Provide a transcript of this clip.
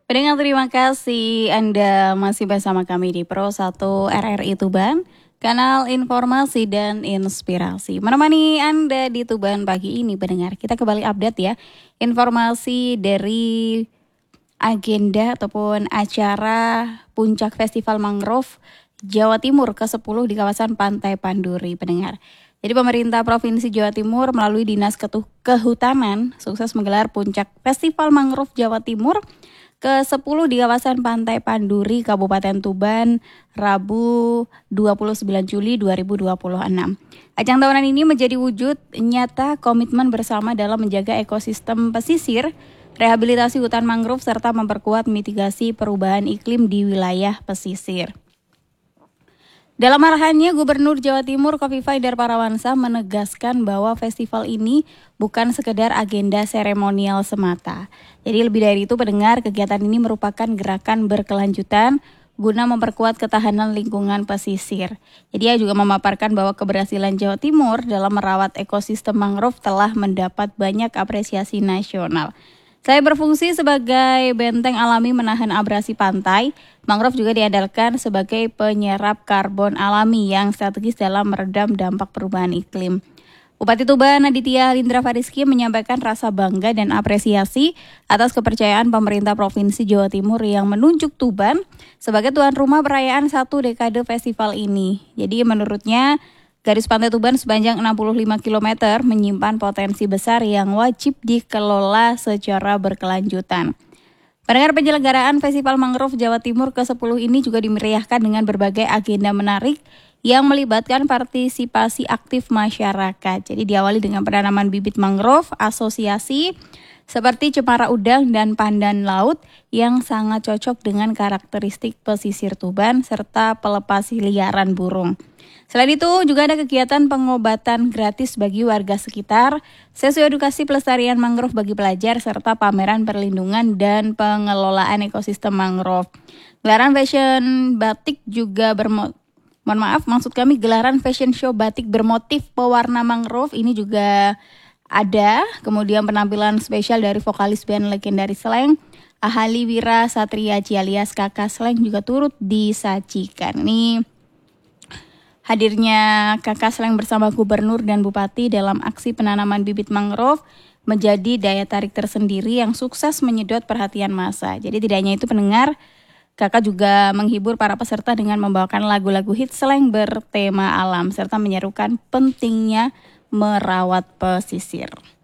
Pendengar terima kasih Anda masih bersama kami di Pro 1 RRI Tuban, kanal informasi dan inspirasi. Menemani Anda di Tuban pagi ini pendengar, kita kembali update ya informasi dari agenda ataupun acara Puncak Festival Mangrove Jawa Timur ke-10 di kawasan Pantai Panduri pendengar. Jadi pemerintah Provinsi Jawa Timur melalui Dinas Kehutanan sukses menggelar Puncak Festival Mangrove Jawa Timur ke-10 di kawasan Pantai Panduri, Kabupaten Tuban, Rabu 29 Juli 2026. Ajang tahunan ini menjadi wujud nyata komitmen bersama dalam menjaga ekosistem pesisir, rehabilitasi hutan mangrove, serta memperkuat mitigasi perubahan iklim di wilayah pesisir. Dalam arahannya, Gubernur Jawa Timur Khofifah Indar Parawansa menegaskan bahwa festival ini bukan sekedar agenda seremonial semata. Jadi lebih dari itu pendengar, kegiatan ini merupakan gerakan berkelanjutan guna memperkuat ketahanan lingkungan pesisir. Jadi dia juga memaparkan bahwa keberhasilan Jawa Timur dalam merawat ekosistem mangrove telah mendapat banyak apresiasi nasional. Selain berfungsi sebagai benteng alami menahan abrasi pantai, mangrove juga diandalkan sebagai penyerap karbon alami yang strategis dalam meredam dampak perubahan iklim. Bupati Tuban Aditya Lindra Fariski menyampaikan rasa bangga dan apresiasi atas kepercayaan pemerintah Provinsi Jawa Timur yang menunjuk Tuban sebagai tuan rumah perayaan 1 dekade festival ini. Jadi menurutnya, garis pantai Tuban sepanjang 65 km menyimpan potensi besar yang wajib dikelola secara berkelanjutan. Pendengar, penyelenggaraan Festival Mangrove Jawa Timur ke-10 ini juga dimeriahkan dengan berbagai agenda menarik yang melibatkan partisipasi aktif masyarakat. Jadi diawali dengan penanaman bibit mangrove, asosiasi seperti cemara udang dan pandan laut yang sangat cocok dengan karakteristik pesisir Tuban serta pelepas liaran burung. Selain itu juga ada kegiatan pengobatan gratis bagi warga sekitar, sesi edukasi pelestarian mangrove bagi pelajar, serta pameran perlindungan dan pengelolaan ekosistem mangrove. Gelaran fashion batik juga gelaran fashion show batik bermotif pewarna mangrove ini juga ada. Kemudian penampilan spesial dari vokalis band legendaris Slank, Ahali Wira Satria alias Kakak Slank juga turut disajikan. Ini hadirnya Kakak Slank bersama Gubernur dan Bupati dalam aksi penanaman bibit mangrove menjadi daya tarik tersendiri yang sukses menyedot perhatian massa. Jadi tidak hanya itu pendengar, Kakak juga menghibur para peserta dengan membawakan lagu-lagu hit Slank bertema alam serta menyerukan pentingnya merawat pesisir.